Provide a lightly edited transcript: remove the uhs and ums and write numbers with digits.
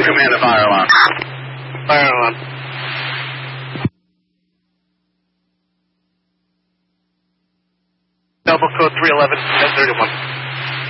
command the fire alarm. Fire alarm. Double code 311, 1031.